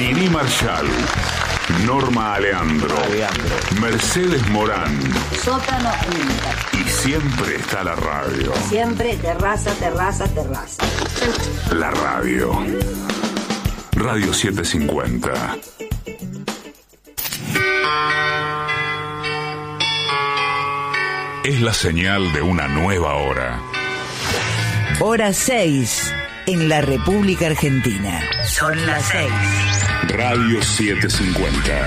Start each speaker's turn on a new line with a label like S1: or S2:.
S1: Nini Marshall, Norma Aleandro, Mercedes Morán.
S2: Sótano Inter.
S1: Y siempre está la radio.
S2: Siempre terraza.
S1: La radio. Radio 750. Es la señal de una nueva hora.
S3: Hora 6 en la República Argentina.
S2: Son las 6.
S1: Radio 750.